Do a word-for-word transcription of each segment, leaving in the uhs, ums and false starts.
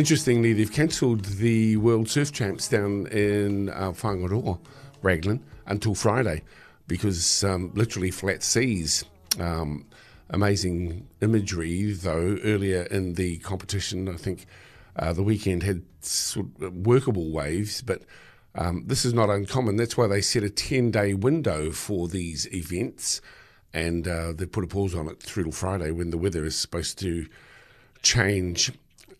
Interestingly, they've cancelled the World Surf Champs down in uh, Whangaroa, Raglan, until Friday because um, literally flat seas. Um, amazing imagery, though, earlier in the competition. I think uh, the weekend had sort of workable waves, but um, this is not uncommon. That's why they set a ten-day window for these events, and uh, they put a pause on it through till Friday when the weather is supposed to change.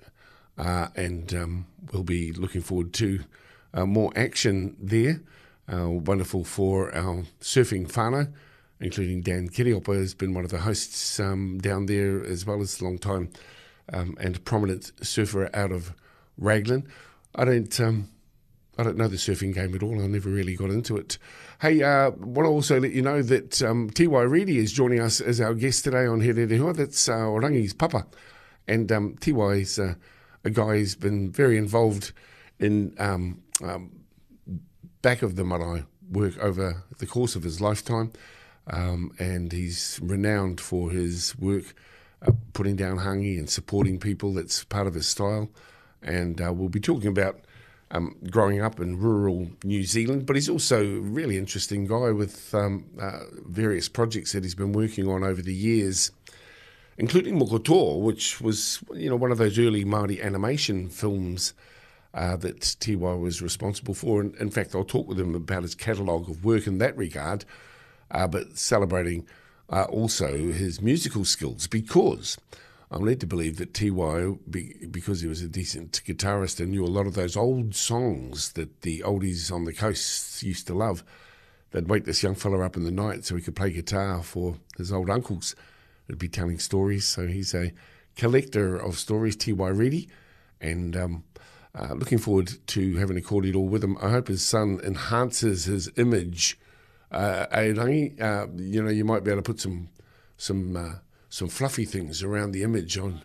Uh, and um, we'll be looking forward to uh, more action there. Uh, wonderful for our surfing whānau, including Dan Kiriopa has been one of the hosts um, down there, as well as a long time um, and prominent surfer out of Raglan. I don't um, I don't know the surfing game at all. I never really got into it. Hey, I uh, want to also let you know that um, T Y Reedy is joining us as our guest today on Here Rere Hoa. That's uh, Orangi's papa. And um, T Y's uh, a guy who's been very involved in um, um, back of the marae work over the course of his lifetime, um, and he's renowned for his work uh, putting down hangi and supporting people. That's part of his style, and uh, we'll be talking about um, growing up in rural New Zealand, but he's also a really interesting guy with um, uh, various projects that he's been working on over the years, including Mokotoa, which was, you know, one of those early Māori animation films uh, that T Y was responsible for. And in fact, I'll talk with him about his catalogue of work in that regard, uh, but celebrating uh, also his musical skills, because I'm led to believe that T Y, be, because he was a decent guitarist and knew a lot of those old songs that the oldies on the coast used to love, they'd wake this young fella up in the night so he could play guitar for his old uncles. Would be telling stories. So he's a collector of stories, T Y Reedy, and um, uh, looking forward to having a cordial with him. I hope his son enhances his image. Uh, Airangi, uh, you know, you might be able to put some some uh, some fluffy things around the image on.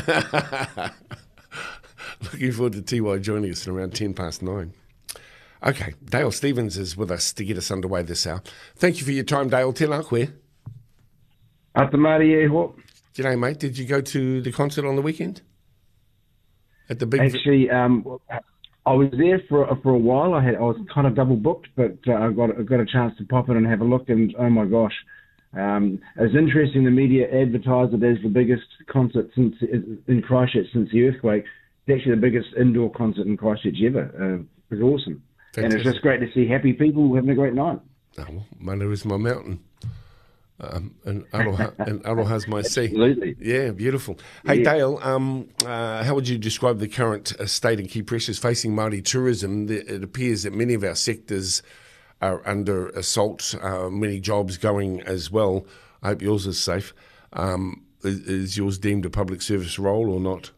Looking forward to T Y joining us at around ten past nine. Okay, Dale Stevens is with us to get us underway this hour. Thank you for your time, Dale. Tēnā koe. Ata Māori e ho. G'day, mate. Did you go to the concert on the weekend? At the big. Actually, um, I was there for for a while. I had I was kind of double booked, but uh, I got I got a chance to pop in and have a look. And oh my gosh, um, it was interesting. The media advertised it as the biggest concert since in Christchurch since the earthquake. It's actually the biggest indoor concert in Christchurch ever. Uh, it was awesome, Fantastic. And it's just great to see happy people having a great night. Oh, well, Mana is my mountain. Um, and Aroha, and Aroha's my sea. Absolutely. Yeah, beautiful. Hey, yeah. Dale, um, uh, how would you describe the current uh, state and key pressures facing Māori tourism? The, it appears that many of our sectors are under assault, uh, many jobs going as well. I hope yours is safe. Um, is, is yours deemed a public service role or not?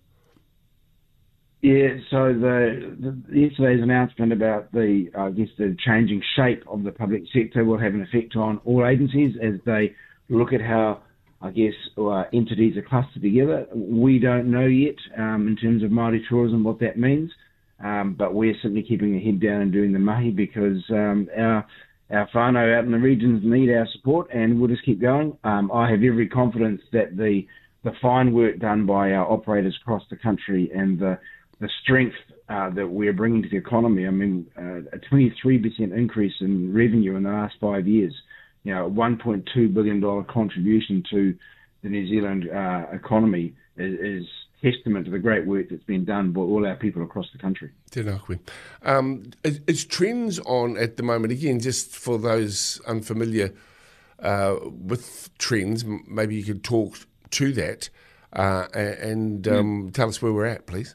Yeah, so the, the yesterday's announcement about the, I guess, the changing shape of the public sector will have an effect on all agencies as they look at how, I guess, uh, entities are clustered together. We don't know yet um, in terms of Māori tourism what that means, um, but we're simply keeping the head down and doing the mahi because um, our our whānau out in the regions need our support, and we'll just keep going. Um, I have every confidence that the the fine work done by our operators across the country and the the strength uh, that we're bringing to the economy. I mean, uh, a twenty-three percent increase in revenue in the last five years, you know, a one point two billion dollars contribution to the New Zealand uh, economy is, is testament to the great work that's been done by all our people across the country. Tēnā koe. Um, is, is trends on at the moment, again, just for those unfamiliar uh, with trends, maybe you could talk to that uh, and um, mm. tell us where we're at, please.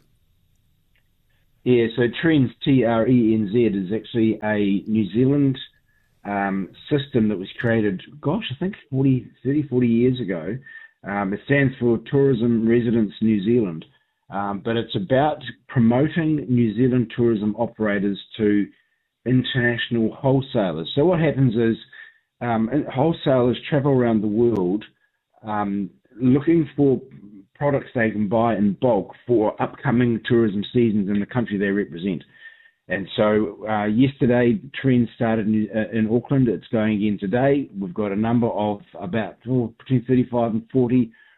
Yeah, so Trends, T R E N Z, is actually a New Zealand um, system that was created, gosh, I think forty, thirty, forty years ago. Um, it stands for Tourism Residents New Zealand, um, but it's about promoting New Zealand tourism operators to international wholesalers. So what happens is um, wholesalers travel around the world um, looking for products they can buy in bulk for upcoming tourism seasons in the country they represent. And so uh, yesterday, Trends started in, uh, in Auckland. It's going again today. We've got a number of about oh, between thirty-five and forty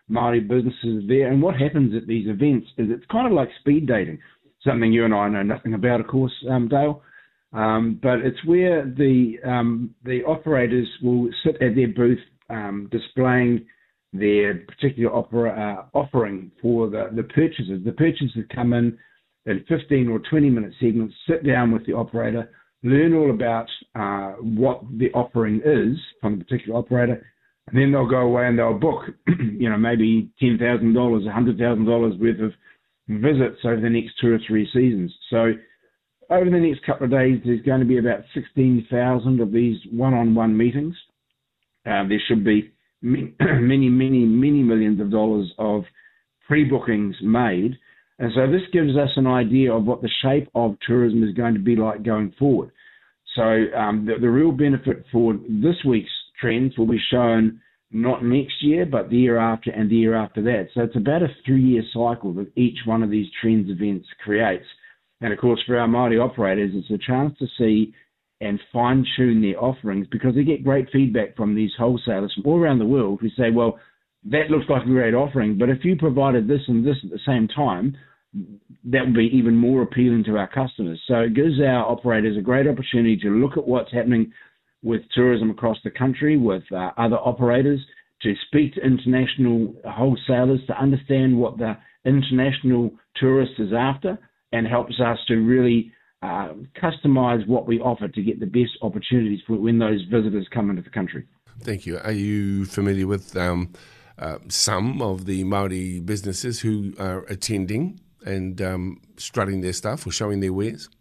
Māori businesses there. And what happens at these events is it's kind of like speed dating, something you and I know nothing about, of course, um, Dale. Um, but it's where the um, the operators will sit at their booth um, displaying their particular opera, uh, offering for the, the purchasers. The purchasers come in in fifteen or twenty minute segments, sit down with the operator, learn all about uh, what the offering is from the particular operator, and then they'll go away and they'll book, you know, maybe ten thousand dollars, one hundred thousand dollars worth of visits over the next two or three seasons. So over the next couple of days, there's going to be about sixteen thousand of these one-on-one meetings. Uh, there should be many, many, many, many millions of dollars of pre-bookings made. And so this gives us an idea of what the shape of tourism is going to be like going forward. So um, the, the real benefit for this week's trends will be shown not next year, but the year after and the year after that. So it's about a three-year cycle that each one of these trends events creates. And of course, for our Māori operators, it's a chance to see and fine-tune their offerings, because they get great feedback from these wholesalers from all around the world who say, well, that looks like a great offering, but if you provided this and this at the same time, that would be even more appealing to our customers. So it gives our operators a great opportunity to look at what's happening with tourism across the country, with uh, other operators, to speak to international wholesalers, to understand what the international tourist is after, and helps us to really uh, customize what we offer to get the best opportunities for when those visitors come into the country. Thank you. Are you familiar with um, uh, some of the Māori businesses who are attending and um, strutting their stuff or showing their wares?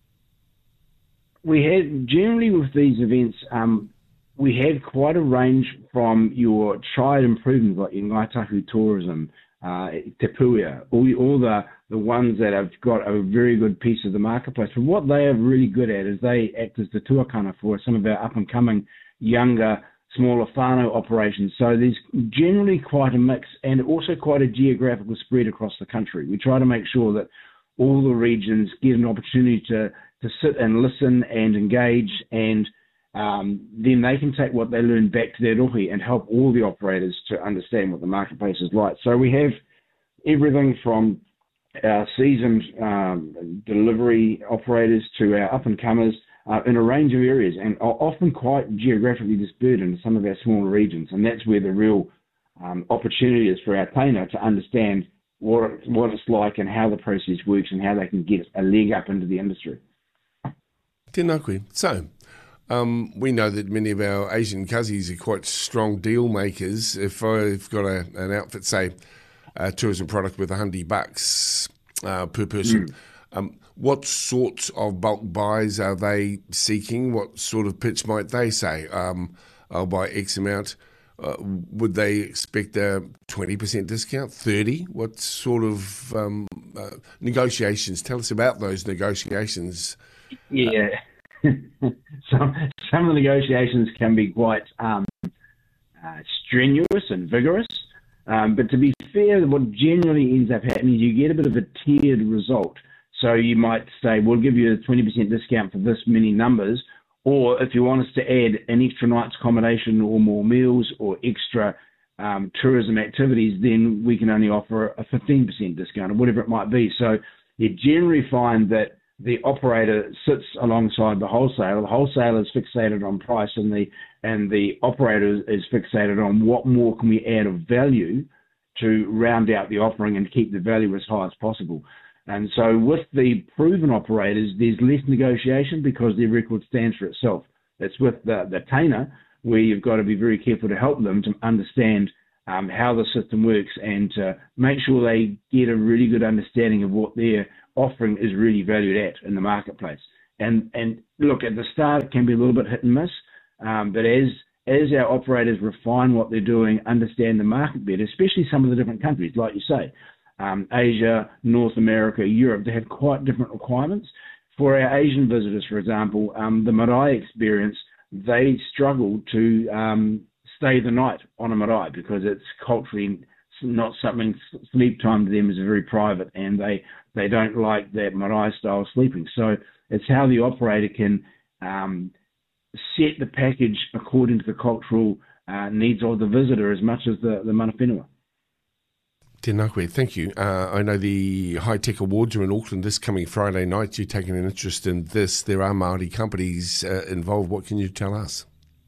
We had, generally with these events, um, we had quite a range from your tried improvements like your Ngaitahu Tourism, uh, Te Puia, all, all the, the ones that have got a very good piece of the marketplace. But what they are really good at is they act as the tuakana for some of our up-and-coming, younger, smaller whānau operations. So there's generally quite a mix and also quite a geographical spread across the country. We try to make sure that all the regions get an opportunity to, to sit and listen and engage, and um, then they can take what they learn back to their rohi and help all the operators to understand what the marketplace is like. So we have everything from our seasoned um, delivery operators to our up-and-comers uh, in a range of areas, and are often quite geographically dispersed into some of our smaller regions. And that's where the real um, opportunity is for our tainer to understand what, it, what it's like and how the process works and how they can get a leg up into the industry. Tēnā koe. So, um, we know that many of our Asian cousins are quite strong deal makers. If I've got a, an outfit, say, a tourism product with a hundred bucks uh, per person, mm. um, what sorts of bulk buys are they seeking? What sort of pitch might they say? Um, I'll buy X amount. Uh, would they expect a twenty percent discount, thirty? What sort of um, uh, negotiations? Tell us about those negotiations. Yeah, some, some of the negotiations can be quite um, uh, strenuous and vigorous. Um, but to be fair, what generally ends up happening is you get a bit of a tiered result. So you might say, we'll give you a twenty percent discount for this many numbers, or if you want us to add an extra night's accommodation or more meals or extra um, tourism activities, then we can only offer a fifteen percent discount or whatever it might be. So you generally find that the operator sits alongside the wholesaler. The wholesaler is fixated on price, and the and the operator is fixated on what more can we add of value to round out the offering and keep the value as high as possible. And so with the proven operators, there's less negotiation because their record stands for itself. It's with the, the tainer where you've got to be very careful to help them to understand um, how the system works and to make sure they get a really good understanding of what their offering is really valued at in the marketplace. And and look, at the start it can be a little bit hit and miss, um, but as as our operators refine what they're doing, understand the market better, especially some of the different countries, like you say, um, Asia, North America, Europe, they have quite different requirements. For our Asian visitors, for example, um, the marae experience, they struggle to um, stay the night on a marae because it's culturally not something, sleep time to them is very private, and they, they don't like that marae style sleeping. So it's how the operator can um, set the package according to the cultural uh, needs of the visitor as much as the, the mana whenua. Tēnā koe, thank you. Uh, I know the High Tech Awards are in Auckland this coming Friday night. You're taking an interest in this. There are Māori companies uh, involved. What can you tell us?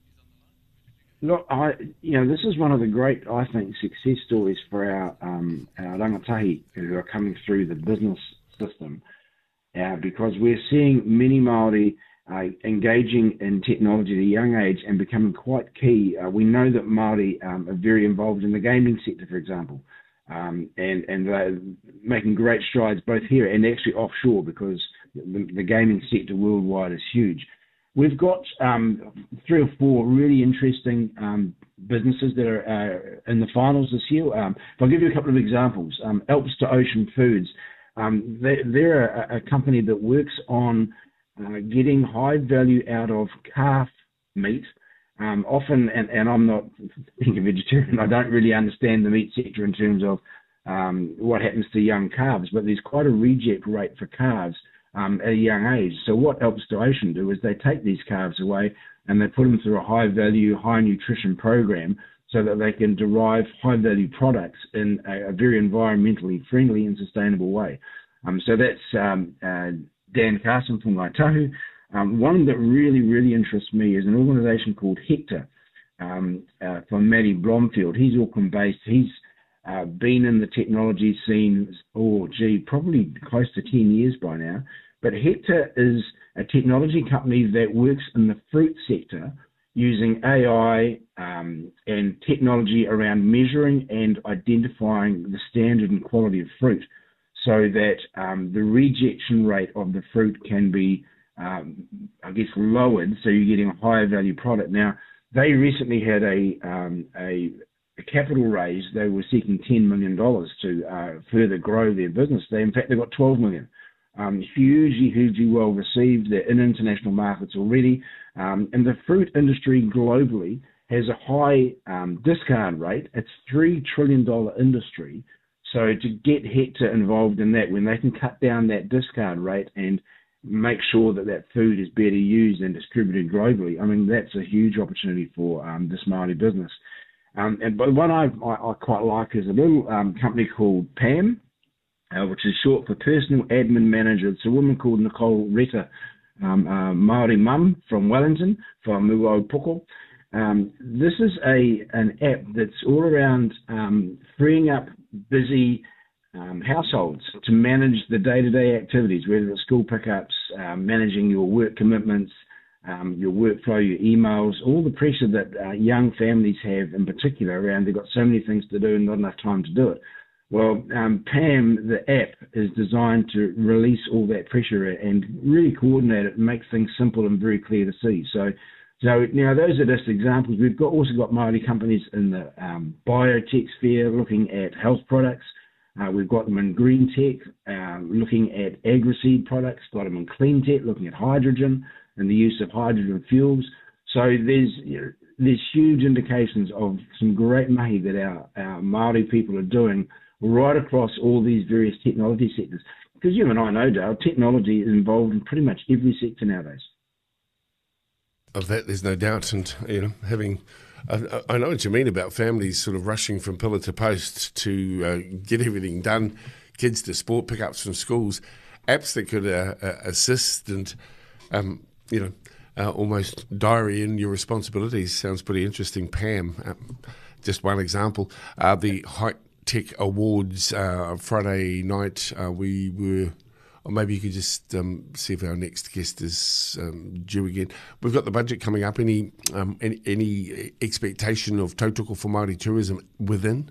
Look, I, you know, this is one of the great, I think, success stories for our, um, our rangatahi who are coming through the business system, uh, because we're seeing many Māori uh, engaging in technology at a young age and becoming quite key. Uh, we know that Māori um, are very involved in the gaming sector, for example, um, and, and they're making great strides both here and actually offshore, because the, the gaming sector worldwide is huge. We've got um, three or four really interesting um, businesses that are uh, in the finals this year. Um, if I'll give you a couple of examples, um, Alps to Ocean Foods, um, they, they're a, a company that works on uh, getting high value out of calf meat. Um, often, and, and I'm not being a vegetarian, I don't really understand the meat sector in terms of um, what happens to young calves, but there's quite a reject rate for calves Um, at a young age. So what Alps to Ocean do is they take these calves away and they put them through a high value, high nutrition program so that they can derive high value products in a, a very environmentally friendly and sustainable way. Um, so that's um, uh, Dan Carson from Ngaitahu. Um, one that really, really interests me is an organisation called Hector um, uh, from Matty Blomfield. He's Auckland based. He's Uh, been in the technology scene, oh gee, probably close to ten years by now. But Hector is a technology company that works in the fruit sector using A I um, and technology around measuring and identifying the standard and quality of fruit, so that um, the rejection rate of the fruit can be, um, I guess, lowered, so you're getting a higher value product. Now, they recently had a um, a capital raise. They were seeking ten million dollars to uh, further grow their business. They, in fact, they got twelve million dollars. Um, hugely, hugely well received. They're in international markets already. Um, and the fruit industry globally has a high um, discard rate. It's a three trillion dollars industry. So to get Hector involved in that, when they can cut down that discard rate and make sure that that food is better used and distributed globally, I mean, that's a huge opportunity for um, this Māori business. Um, and but one I, I, I quite like is a little um, company called P A M, uh, which is short for Personal Admin Manager. It's a woman called Nicole Retta, um, uh, Māori mum from Wellington, from Muaupoko. Um, this is a an app that's all around um, freeing up busy um, households to manage the day-to-day activities, whether it's school pickups, um, managing your work commitments, Um, your workflow, your emails, all the pressure that uh, young families have in particular around they've got so many things to do and not enough time to do it. Well, um, P A M, the app, is designed to release all that pressure and really coordinate it and make things simple and very clear to see. So, so now those are just examples. We've got also got Māori companies in the um, biotech sphere looking at health products. Uh, we've got them in green tech, uh, looking at agri-seed products, got them in clean tech, looking at hydrogen and the use of hydrogen fuels. So there's you know, there's huge indications of some great mahi that our, our Māori people are doing right across all these various technology sectors. Because you and I know, Dale, technology is involved in pretty much every sector nowadays. Of that, there's no doubt. And, you know, having, I, I know what you mean about families sort of rushing from pillar to post to uh, get everything done, kids to sport, pickups from schools, apps that could uh, uh, assist and, um, you know, uh, almost diary in your responsibilities. Sounds pretty interesting. P A M, uh, just one example. Uh, the High Tech Awards uh, Friday night, uh, we were, or maybe you could just um, see if our next guest is um, due again. We've got the budget coming up. Any um, any, any expectation of tautoko for Māori tourism within?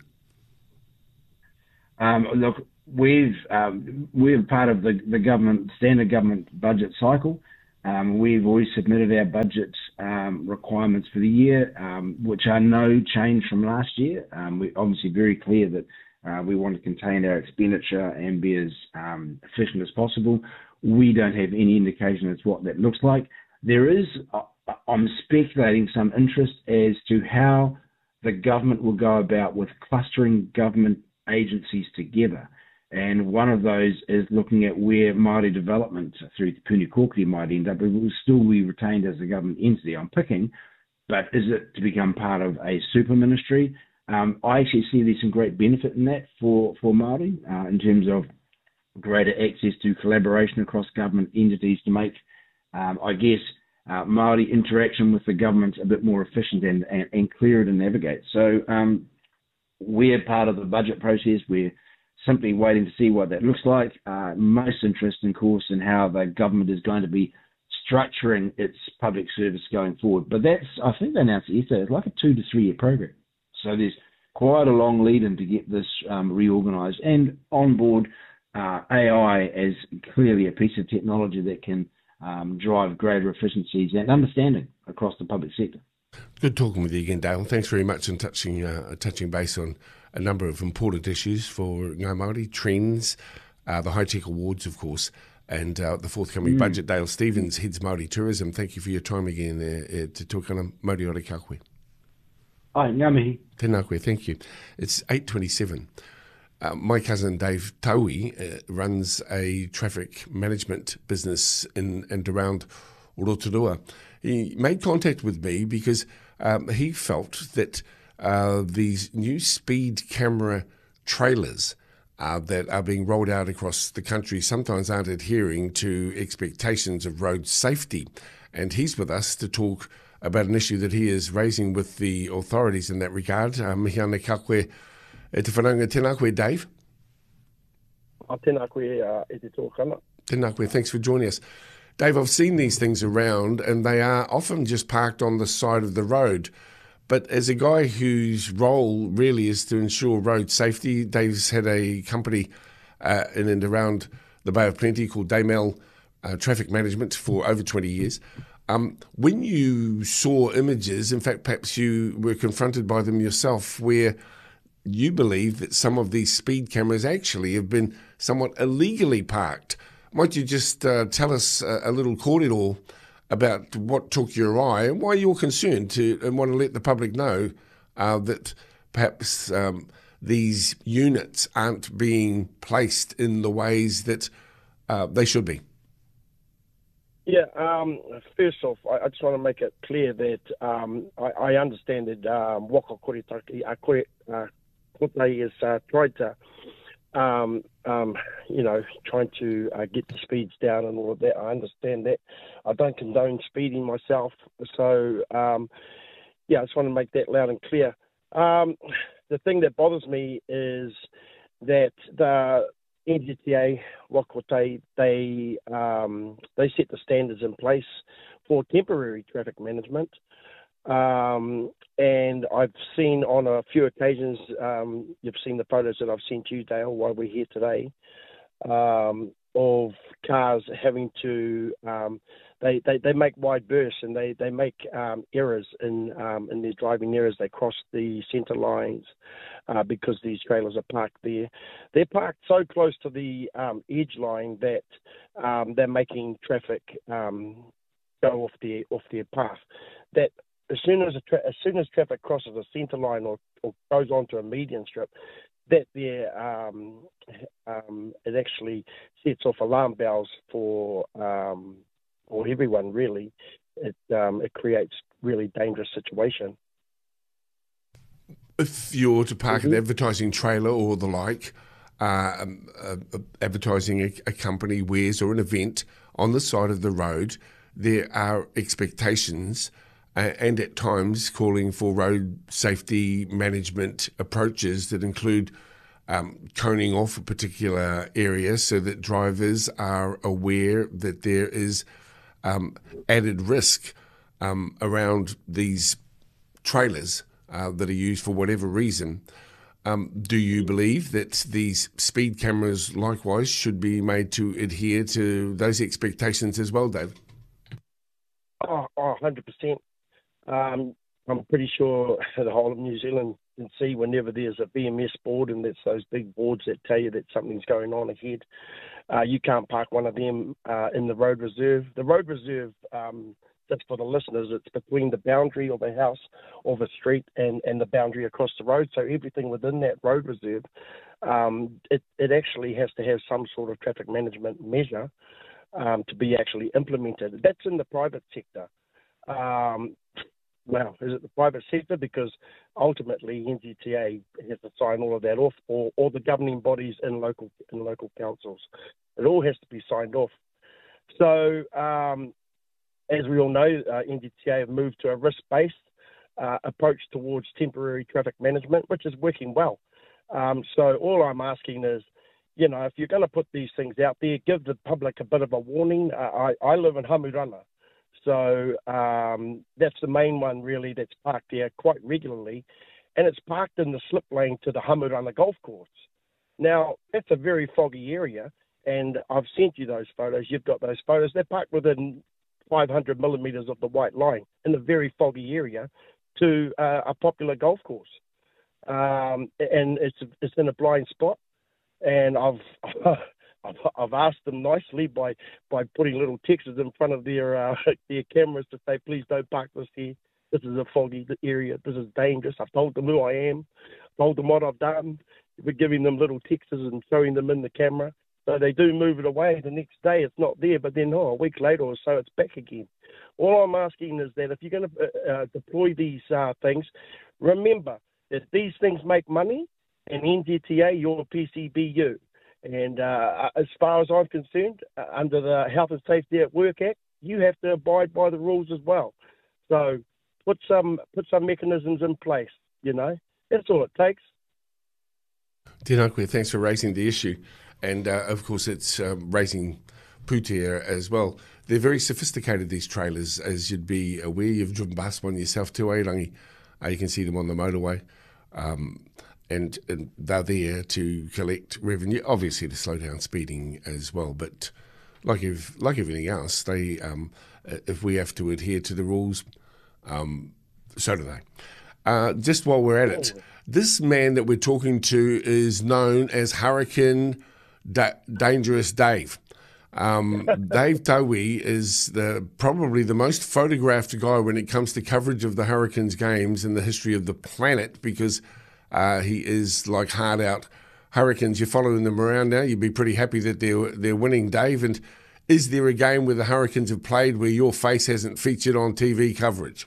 Um, look, we've um, we're part of the, the government standard government budget cycle. Um, we've always submitted our budget um, requirements for the year, um, which are no change from last year. Um, we're obviously very clear that uh, we want to contain our expenditure and be as um, efficient as possible. We don't have any indication as to what that looks like. There is, uh, I'm speculating, some interest as to how the government will go about with clustering government agencies together. And one of those is looking at where Māori development through the Puni Kōkiri might end up. It will still be retained as a government entity, I'm picking, but is it to become part of a super ministry? Um, I actually see there's some great benefit in that for, for Māori uh, in terms of greater access to collaboration across government entities to make, um, I guess, uh, Māori interaction with the government a bit more efficient and, and, and clearer to navigate. So um, we're part of the budget process. We're simply waiting to see what that looks like. Uh, most interesting, of course, in how the government is going to be structuring its public service going forward. But that's, I think they announced it yesterday, it's like a two to three year program. So there's quite a long lead in to get this um, reorganised and on board uh, A I as clearly a piece of technology that can um, drive greater efficiencies and understanding across the public sector. Good talking with you again, Dale. Thanks very much and touching uh, touching base on a number of important issues for Ngā Māori, trends, uh, the High Tech Awards, of course, and uh, the forthcoming mm. budget. Dale Stevens, Heads Māori Tourism. Thank you for your time again uh, uh, to talk on Mauri Ore Ka Koe. Ai, ngā mihi. Tēnā koe, thank you. It's eight twenty-seven. Uh, my cousin Dave Taui uh, runs a traffic management business in and around Rotorua. He made contact with me because um, he felt that uh, these new speed camera trailers uh, that are being rolled out across the country sometimes aren't adhering to expectations of road safety. And he's with us to talk about an issue that he is raising with the authorities in that regard. Uh, mihi ana ka koe e te whananga. Tēnā koe, Dave. Oh, tēnā koe uh, e te tōkana. Tēnā koe, thanks for joining us. Dave, I've seen these things around and they are often just parked on the side of the road. But as a guy whose role really is to ensure road safety, Dave's had a company uh, in and around the Bay of Plenty called Daymel uh, Traffic Management for over twenty years. Um, when you saw images, in fact, perhaps you were confronted by them yourself, where you believe that some of these speed cameras actually have been somewhat illegally parked. Might you just uh, tell us a, a little corridor about what took your eye and why you're concerned to and want to let the public know uh, that perhaps um, these units aren't being placed in the ways that uh, they should be? Yeah, um, first off, I, I just want to make it clear that um, I, I understand that um, Waka Koretaki, uh, Kore, uh, Kotai has uh, tried to, um, um, you know, trying to uh, get the speeds down and all of that. I understand that. I don't condone speeding myself. So, um, yeah, I just want to make that loud and clear. Um, the thing that bothers me is that the N Z T A, Wakotai, they um, they set the standards in place for temporary traffic management, um, and I've seen on a few occasions, um, you've seen the photos that I've sent you, Dale, while we're here today, um, of cars having to um, they, they they make wide bursts and they they make um, errors in um, in their driving errors. They cross the centre lines uh, because these trailers are parked there. They're parked so close to the um, edge line that um, they're making traffic um, go off their off their path. That as soon as a tra- as soon as traffic crosses a centre line or, or goes onto a median strip, that there um, um, it actually sets off alarm bells for um, for everyone. Really, it um, it creates really dangerous situation. If you're to park mm-hmm. an advertising trailer or the like, uh, um, uh, advertising a, a company, wares or an event on the side of the road, there are expectations uh, and at times calling for road safety management approaches that include um, coning off a particular area so that drivers are aware that there is um, added risk um, around these trailers uh, that are used for whatever reason. Um, do you believe that these speed cameras likewise should be made to adhere to those expectations as well, Dave? Oh, oh one hundred percent. Um, I'm pretty sure the whole of New Zealand can see whenever there's a B M S board, and that's those big boards that tell you that something's going on ahead. Uh, you can't park one of them uh, in the road reserve. The road reserve, um, just for the listeners, it's between the boundary of a house or the street and, and the boundary across the road. So everything within that road reserve, um, it, it actually has to have some sort of traffic management measure um, to be actually implemented. That's in the private sector. Um, well, is it the private sector? Because ultimately N Z T A has to sign all of that off, or, or the governing bodies in local in local councils. It all has to be signed off. So, um, as we all know, uh, N Z T A have moved to a risk-based uh, approach towards temporary traffic management, which is working well. Um, so all I'm asking is, you know, if you're going to put these things out there, give the public a bit of a warning. Uh, I, I live in Hamurana, so um, that's the main one really that's parked there quite regularly, and it's parked in the slip lane to the Hamurana golf course. Now, that's a very foggy area, and I've sent you those photos. You've got those photos. They're parked within five hundred millimetres of the white line in a very foggy area to uh, a popular golf course. Um, and it's it's in a blind spot. And I've, I've I've asked them nicely by, by putting little texts in front of their uh, their cameras to say, please don't park this here. This is a foggy area. This is dangerous. I've told them who I am. Told them what I've done. We're giving them little texts and showing them in the camera. So they do move it away. The next day it's not there, but then oh, a week later or so it's back again. All I'm asking is that if you're going to uh, deploy these uh, things, remember that these things make money. And N Z T A, you're P C B U. And uh, as far as I'm concerned, uh, under the Health and Safety at Work Act, you have to abide by the rules as well. So put some put some mechanisms in place, you know. That's all it takes. Tinakwe, thanks for raising the issue. And, uh, of course, it's um, raising pūtea as well. They're very sophisticated, these trailers, as you'd be aware. You've driven past one yourself too, eh, Rangi? Uh, you can see them on the motorway. Um And, and they're there to collect revenue, obviously to slow down speeding as well. But like if, like everything else, they um, if we have to adhere to the rules, um, so do they. Uh, just while we're at it, this man that we're talking to is known as Hurricane da- Dangerous Dave. Um, Dave Towie is the probably the most photographed guy when it comes to coverage of the Hurricanes games in the history of the planet, because Uh, he is like hard out Hurricanes. You're following them around now. You'd be pretty happy that they're they're winning, Dave. And is there a game where the Hurricanes have played where your face hasn't featured on T V coverage?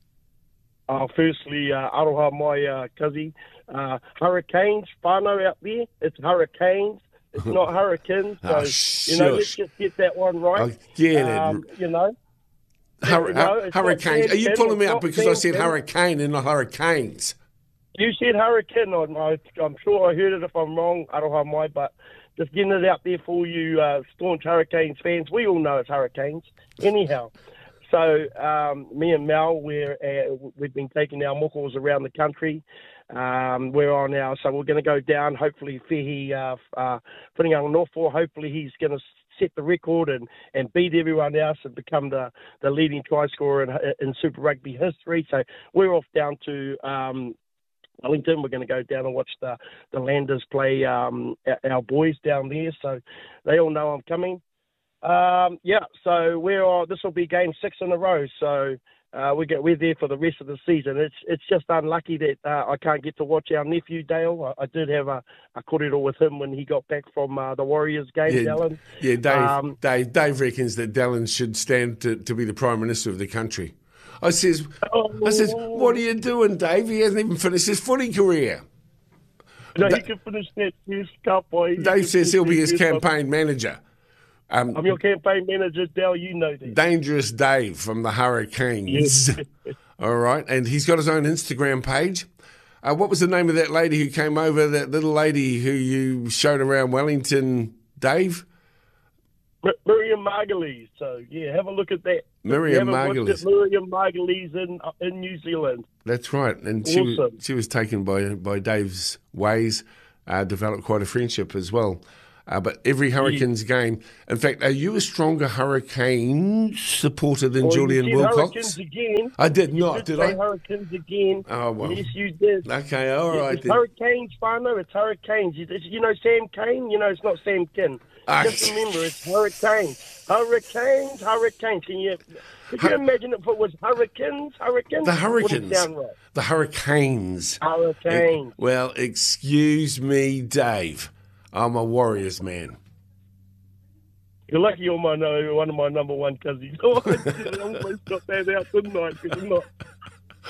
Uh, firstly, uh, aroha mai uh, kazi. Uh, Hurricanes, whānau out there. It's Hurricanes. It's not Hurricanes. So, oh, you know, let's just get that one right. I get um, it. You know. Hur- you know hurricanes. Are you pulling me out because I said Sam, hurricane and not hurricanes? You said hurricane. I, I'm sure I heard it if I'm wrong. I don't have my, but just getting it out there for you uh, staunch Hurricanes fans. We all know it's Hurricanes. Anyhow, so um, me and Mel, we're, uh, we've been taking our mokos around the country. Um, we're on now, so we're going to go down. Hopefully, Fehi uh, uh, Whiringanofo, hopefully he's going to set the record and, and beat everyone else and become the, the leading try scorer in, in Super Rugby history. So we're off down to Um, Wellington. We're going to go down and watch the, the Landers play um, our boys down there, so they all know I'm coming. Um, yeah, so we're on, this will be game six in a row, so uh, we get, we're there for the rest of the season. It's it's just unlucky that uh, I can't get to watch our nephew Dale. I, I did have a, a korero with him when he got back from uh, the Warriors game, yeah, Dallin. Yeah, Dave, um, Dave, Dave reckons that Dallin should stand to, to be the Prime Minister of the country. I says, oh, I says, what are you doing, Dave? He hasn't even finished his footy career. No, Da- he can finish that first cup. Boy. He Dave can says finish he'll be that his first campaign manager. Um, I'm your campaign manager, Dale. You know that. Dangerous Dave from the Hurricanes. Yes. All right, and he's got his own Instagram page. Uh, what was the name of that lady who came over, that little lady who you showed around Wellington, Dave? Miriam Margolyes. So, yeah, have a look at that. Miriam Margolyes. Miriam Margolyes in, in New Zealand. That's right. And she, awesome. was, she was taken by, by Dave's ways, uh, developed quite a friendship as well. Uh, but every Hurricanes yeah. game, in fact, are you a stronger Hurricanes supporter than well, Julian you said Wilcox? Hurricanes again. I did you not, did, did say I? Hurricanes again. Oh, well. Yes, you did. Okay, all right. It's then. Hurricanes, whānau. It's Hurricanes. It's, you know Sam Cane? You know, it's not Sam Kin. Ah. Just remember, it's Hurricanes. Hurricanes, Hurricanes. Can you, could you imagine if it was Hurricanes, Hurricanes? The Hurricanes. Wouldn't sound right. The Hurricanes. Hurricanes. Eh, well, excuse me, Dave. I'm a Warriors man. You're lucky you're my, no, one of my number one cousins. Oh, I almost got that out, didn't I? 'Cause I'm not.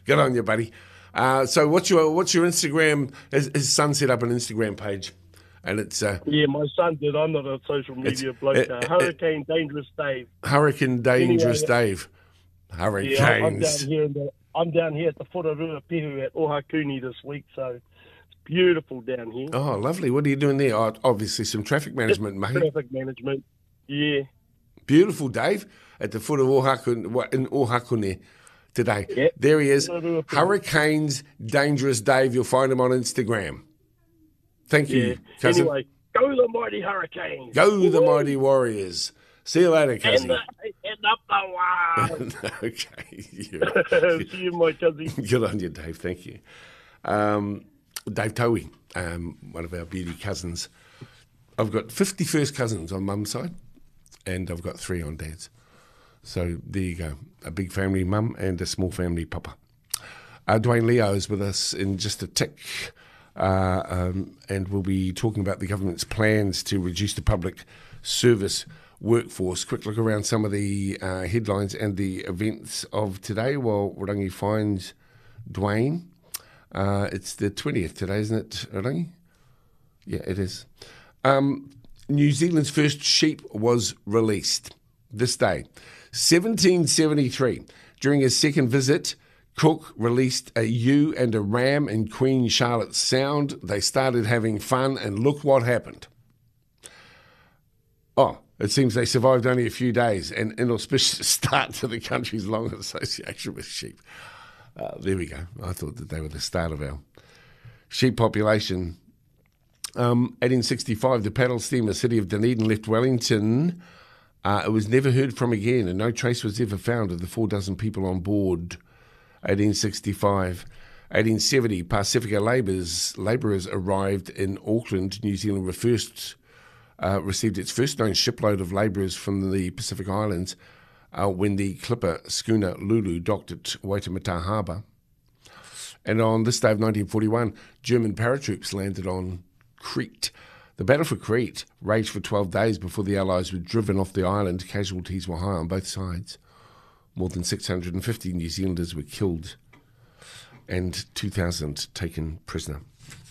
Good on you, buddy. Uh, so what's your what's your Instagram? His, his son set up an Instagram page, and it's uh, yeah, my son did. I'm not a social media bloke. it, Uh, it, Hurricane Dangerous Dave. Hurricane Dangerous Anyway, Dave. Hurricanes. Yeah, I'm down here. In the, I'm down here at the foot of Ruapehu at Ohakuni this week, so it's beautiful down here. Oh, lovely. What are you doing there? Oh, obviously some traffic management, mate. Traffic management. Yeah. Beautiful, Dave, at the foot of Ohakune, what, in Ohakune today. Yep. There he is. Hurricanes Dangerous Dave. You'll find him on Instagram. Thank you, Yeah. cousin. Anyway, go the mighty Hurricanes. Go Woo-hoo. the mighty Warriors. See you later, And, cousin. the, and up the wild. Okay. You're- See you, my cousin. Good on you, Dave. Thank you. Um, Dave Towie, um, one of our beauty cousins. I've got fifty first cousins on mum's side, and I've got three on dad's. So there you go. A big family mum and a small family papa. Uh, Dwayne Leo is with us in just a tick, uh, um, and we'll be talking about the government's plans to reduce the public service workforce. Quick look around some of the uh, headlines and the events of today while Rangi finds Dwayne. Uh, it's the twentieth today, isn't it, Rangi? Yeah, it is. Um, New Zealand's first sheep was released this day. seventeen seventy-three. During his second visit, Cook released a ewe and a ram in Queen Charlotte Sound. They started having fun, and look what happened. Oh, it seems they survived only a few days, an inauspicious start to the country's long association with sheep. Uh, there we go. I thought that they were the start of our sheep population. Um, eighteen sixty-five, the paddle steamer City of Dunedin left Wellington. Uh, it was never heard from again, and no trace was ever found of the four dozen people on board. eighteen sixty-five. eighteen seventy, Pacifica labourers, labourers arrived in Auckland. New Zealand first, uh, received its first known shipload of labourers from the Pacific Islands uh, when the clipper schooner Lulu docked at Waitemata Harbour. And on this day of nineteen forty-one, German paratroops landed on Crete. The battle for Crete raged for twelve days before the Allies were driven off the island. Casualties were high on both sides. More than six hundred fifty New Zealanders were killed and two thousand taken prisoner.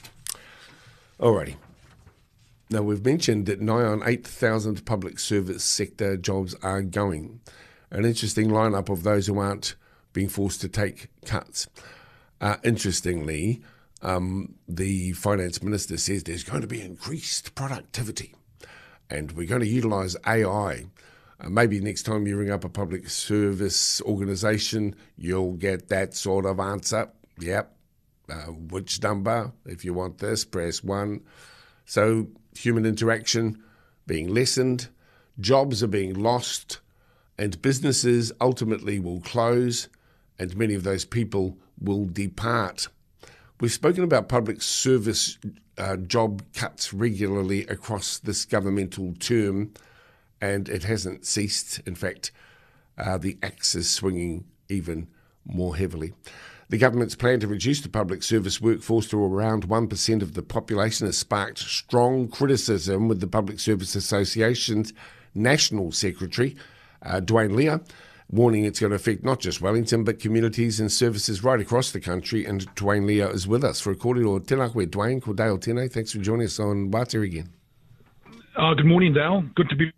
Alrighty. Now, we've mentioned that nigh on eight thousand public service sector jobs are going. An interesting lineup of those who aren't being forced to take cuts. Uh, interestingly, um, the finance minister says there's going to be increased productivity and we're going to utilise A I. Uh, maybe next time you ring up a public service organisation, you'll get that sort of answer. Yep. Uh, which number? If you want this, press one. So human interaction being lessened, jobs are being lost, and businesses ultimately will close, and many of those people will depart. We've spoken about public service uh, job cuts regularly across this governmental term, and it hasn't ceased. In fact, uh, the axe is swinging even more heavily. The government's plan to reduce the public service workforce to around one percent of the population has sparked strong criticism, with the Public Service Association's National Secretary, uh, Dwayne Lea, warning it's going to affect not just Wellington, but communities and services right across the country. And Dwayne Lea is with us for a kōrero. Tēnā koe, Dwayne, ko Dale tēnei. Thanks for joining us on Wātere again. Uh, good morning, Dale. Good to be...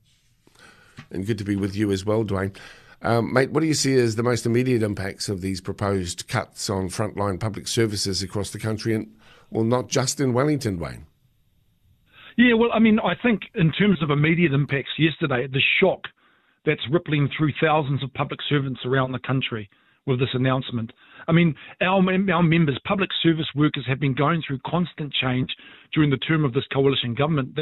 And good to be with you as well, Dwayne. Um, mate, what do you see as the most immediate impacts of these proposed cuts on frontline public services across the country, and, well, not just in Wellington, Dwayne? Yeah, well, I mean, I think in terms of immediate impacts yesterday, the shock that's rippling through thousands of public servants around the country with this announcement. I mean, our, our members, public service workers, have been going through constant change during the term of this coalition government.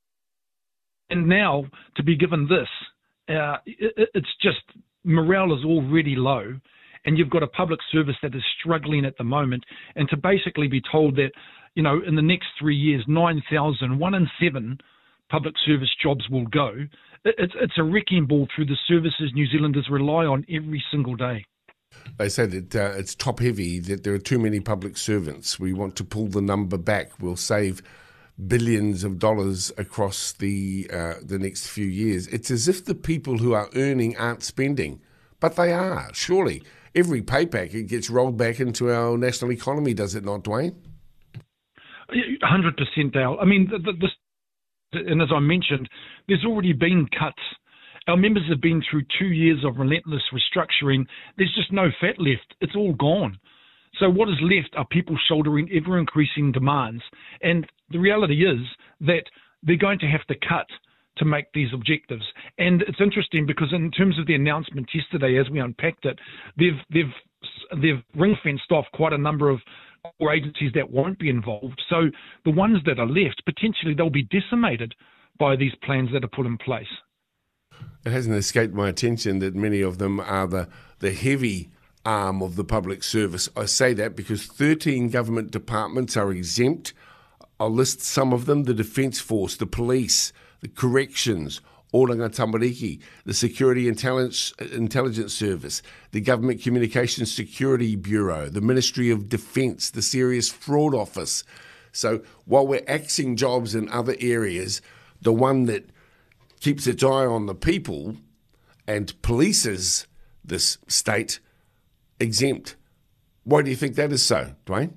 And now to be given this, uh, it, it's just, morale is already low, and you've got a public service that is struggling at the moment, and to basically be told that, you know, in the next three years, nine thousand, one in seven public service jobs will go, it's, it's a wrecking ball through the services New Zealanders rely on every single day. They say that uh, it's top heavy, that there are too many public servants. We want to pull the number back. We'll save billions of dollars across the uh, the next few years. It's as if the people who are earning aren't spending, but they are, surely. every pay packet gets rolled back into our national economy, does it not, Dwayne? one hundred percent, Dale. I mean, the, the, this, and as I mentioned, there's already been cuts. Our members have been through two years of relentless restructuring. There's just no fat left. It's all gone. So what is left are people shouldering ever-increasing demands. And the reality is that they're going to have to cut to make these objectives. And it's interesting because in terms of the announcement yesterday, as we unpacked it, they've they've they've ring-fenced off quite a number of core agencies that won't be involved. So the ones that are left, potentially they'll be decimated by these plans that are put in place. It hasn't escaped my attention that many of them are the, the heavy arm of the public service. I say that because thirteen government departments are exempt. I'll list some of them: the Defence Force, the Police, the Corrections, Oranga Tamariki, the Security Intelligence, Intelligence Service, the Government Communications Security Bureau, the Ministry of Defence, the Serious Fraud Office. So while we're axing jobs in other areas, the one that keeps its eye on the people and polices this state, exempt. Why do you think that is so, Dwayne?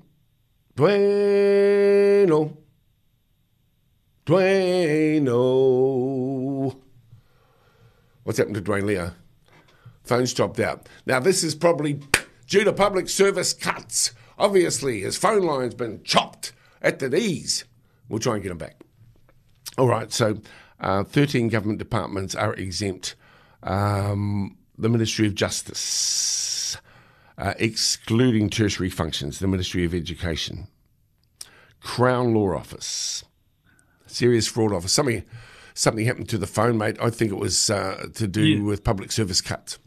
Dwayne-o. Dwayne-o. What's happened to Dwayne Leo? Phone's dropped out. Now, this is probably due to public service cuts. Obviously, his phone line's been chopped at the knees. We'll try and get him back. All right, so uh, thirteen government departments are exempt. Um, the Ministry of Justice, uh, excluding tertiary functions, the Ministry of Education, Crown Law Office, Serious Fraud Office. Something something happened to the phone, mate. I think it was uh, to do yeah. with public service cuts.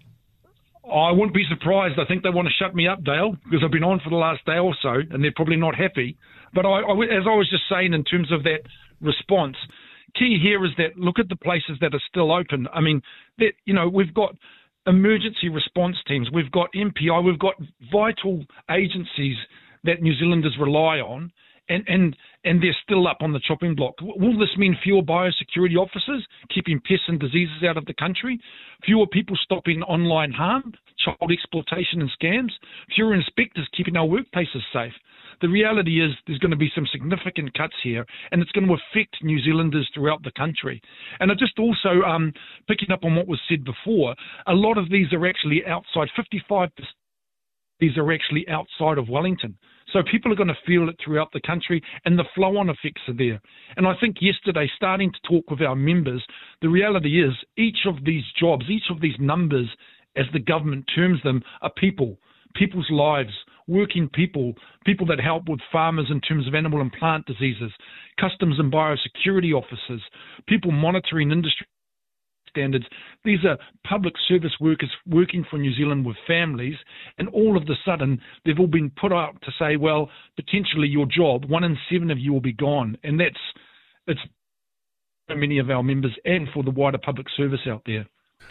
I wouldn't be surprised. I think they want to shut me up, Dale, because I've been on for the last day or so, and they're probably not happy. But I, I, as I was just saying, in terms of that response, key here is that look at the places that are still open. I mean, that you know, we've got emergency response teams, we've got M P I, we've got vital agencies that New Zealanders rely on, and, and, and they're still up on the chopping block. Will this mean fewer biosecurity officers keeping pests and diseases out of the country? Fewer people stopping online harm, child exploitation and scams? Fewer inspectors keeping our workplaces safe? The reality is there's going to be some significant cuts here, and it's going to affect New Zealanders throughout the country. And I just also, um, picking up on what was said before, a lot of these are actually outside, fifty-five percent these are actually outside of Wellington. So people are going to feel it throughout the country, and the flow-on effects are there. And I think yesterday, starting to talk with our members, the reality is each of these jobs, each of these numbers, as the government terms them, are people, people's lives, working people, people that help with farmers in terms of animal and plant diseases, customs and biosecurity officers, people monitoring industry standards. These are public service workers working for New Zealand with families, and all of a sudden they've all been put out to say, well, potentially your job, one in seven of you will be gone. And that's, it's for many of our members and for the wider public service out there.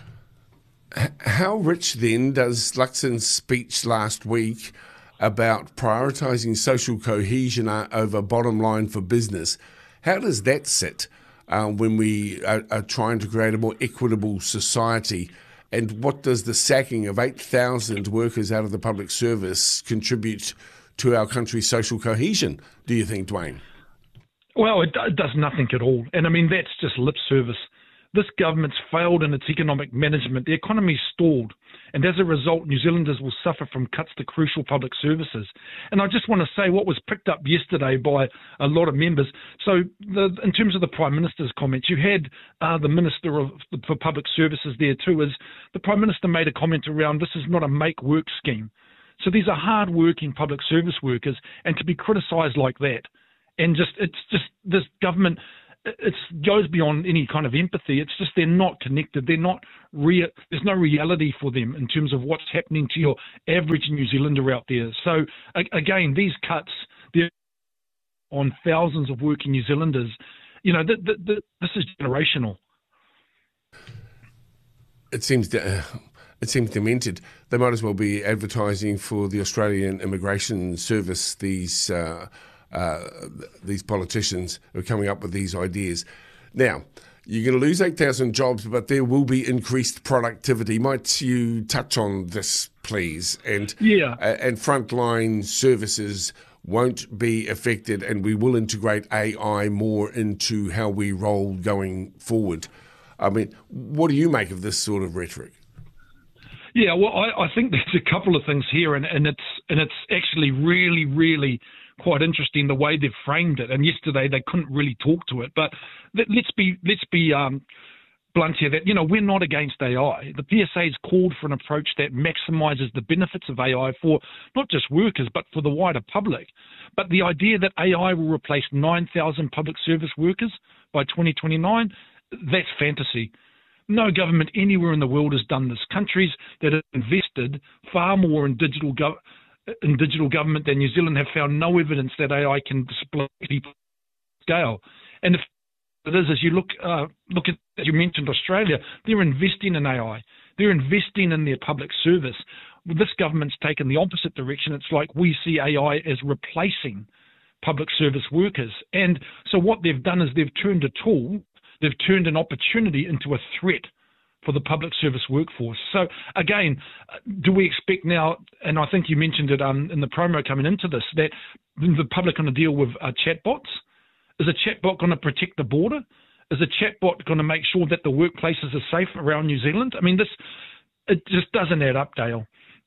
How rich then does Luxon's speech last week about prioritising social cohesion over bottom line for business, how does that sit uh, when we are, are trying to create a more equitable society? And what does the sacking of eight thousand workers out of the public service contribute to our country's social cohesion, do you think, Dwayne? Well, it, it does nothing at all. And I mean, that's just lip service. This government's failed in its economic management. The economy's stalled, and as a result, New Zealanders will suffer from cuts to crucial public services. And I just want to say what was picked up yesterday by a lot of members. So the, in terms of the Prime Minister's comments, you had uh, the Minister of, for Public Services there too, as the Prime Minister made a comment around this is not a make-work scheme. So these are hard-working public service workers, and to be criticised like that, and just it's just this government... It goes beyond any kind of empathy. It's just they're not connected. They're not real. There's no reality for them in terms of what's happening to your average New Zealander out there. So again, these cuts, they're on thousands of working New Zealanders. You know, the, the, the, this is generational. It seems uh, it seems demented. They might as well be advertising for the Australian Immigration Service. These. Uh, Uh, these politicians who are coming up with these ideas. Now, you're going to lose eight thousand jobs, but there will be increased productivity. Might you touch on this, please? And yeah, uh, and frontline services won't be affected, and we will integrate A I more into how we roll going forward. I mean, what do you make of this sort of rhetoric? Yeah, well, I, I think there's a couple of things here, and, and it's and it's actually really, really quite interesting the way they've framed it. And yesterday they couldn't really talk to it, but let, let's be let's be um, blunt here. That you know we're not against A I. The P S A has called for an approach that maximises the benefits of A I for not just workers but for the wider public. But the idea that A I will replace nine thousand public service workers by twenty twenty-nine, that's fantasy. No government anywhere in the world has done this. Countries that have invested far more in digital gov- in digital government than New Zealand have found no evidence that A I can display scale. And if it is, as you look uh, look at, as you mentioned, Australia, they're investing in A I. They're investing in their public service. This government's taken the opposite direction. It's like we see A I as replacing public service workers. And so what they've done is they've turned a tool, they've turned an opportunity into a threat for the public service workforce. So again, do we expect now, and I think you mentioned it um, in the promo coming into this, that the public are going to deal with uh, chatbots? Is a chatbot going to protect the border? Is a chatbot going to make sure that the workplaces are safe around New Zealand? I mean, this, it just doesn't add up, Dale.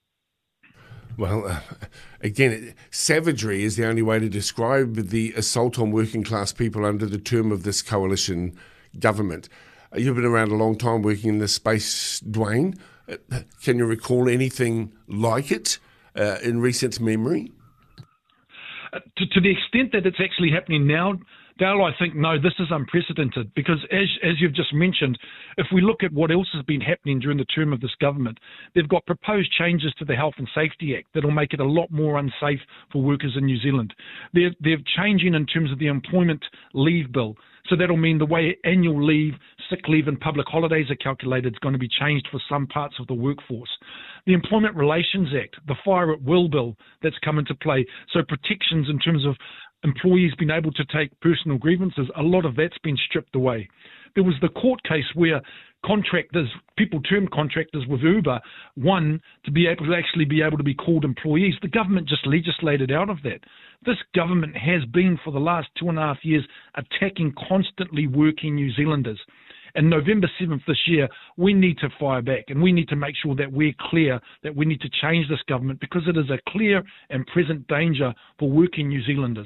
Well, uh, again, savagery is the only way to describe the assault on working class people under the term of this coalition government. Uh, you've been around a long time working in this space, Dwayne. Uh, can you recall anything like it uh, in recent memory? Uh, to, to the extent that it's actually happening now, Dale, I think, no, this is unprecedented because as as you've just mentioned, if we look at what else has been happening during the term of this government, they've got proposed changes to the Health and Safety Act that'll make it a lot more unsafe for workers in New Zealand. They're, they're changing in terms of the employment leave bill. So that'll mean the way annual leave, sick leave and public holidays are calculated is going to be changed for some parts of the workforce. The Employment Relations Act, the Fire at Will bill that's come into play, so protections in terms of employees being able to take personal grievances, a lot of that's been stripped away. There was the court case where contractors, people termed contractors with Uber, won to be able to actually be able to be called employees. The government just legislated out of that. This government has been for the last two and a half years attacking constantly working New Zealanders. And November seventh this year, we need to fire back and we need to make sure that we're clear that we need to change this government because it is a clear and present danger for working New Zealanders.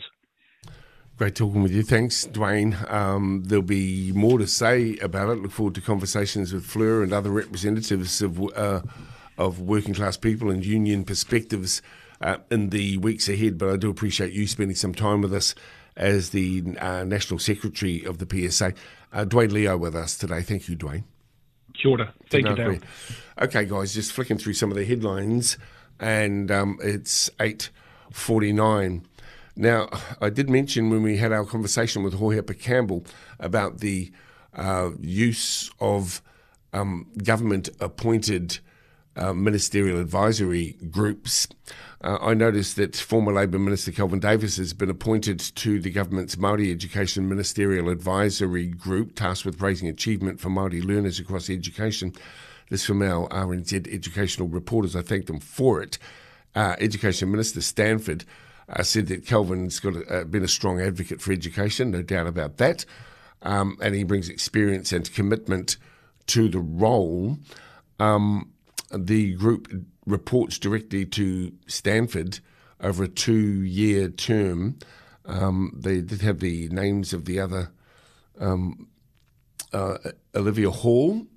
Great talking with you. Thanks, Dwayne. Um, there'll be more to say about it. Look forward to conversations with Fleur and other representatives of uh, of working class people and union perspectives uh, in the weeks ahead. But I do appreciate you spending some time with us as the uh, National Secretary of the P S A. Uh, Dwayne Leo with us today. Thank you, Dwayne. Kia ora. Thank you, Dale. Okay, guys, just flicking through some of the headlines, and um, it's eight forty-nine. Now, I did mention when we had our conversation with Hohepa Campbell about the uh, use of um, government-appointed uh, ministerial advisory groups. Uh, I noticed that former Labour Minister Kelvin Davis has been appointed to the government's Māori Education Ministerial Advisory Group, tasked with raising achievement for Māori learners across education. This from our R N Z educational reporters. I thank them for it. Uh, Education Minister Stanford Uh, said that Kelvin's got a, uh, been a strong advocate for education, no doubt about that, um, and he brings experience and commitment to the role. Um, the group reports directly to Stanford over a two-year term. Um, they did have the names of the other, um, uh, Olivia Hall,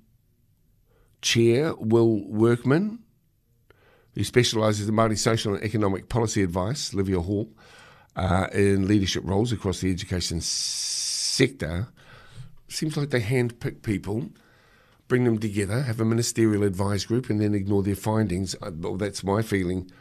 Chair, Will Workman, who specialises in Māori social and economic policy advice, Olivia Hall, uh, in leadership roles across the education sector. Seems like they handpick people, bring them together, have a ministerial advice group, and then ignore their findings. Well, that's my feeling